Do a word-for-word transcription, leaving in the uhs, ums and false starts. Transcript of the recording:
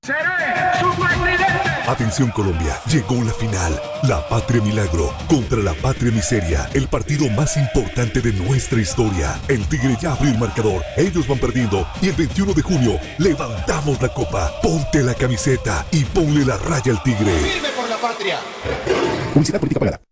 Seré superlidente. Atención Colombia, llegó la final. La Patria Milagro contra la Patria Miseria, el partido más importante de nuestra historia. El Tigre ya abrió el marcador, ellos van perdiendo y el veintiuno de junio levantamos la copa. Ponte la camiseta y ponle la raya al Tigre. Firme por la patria. Publicidad política pagada.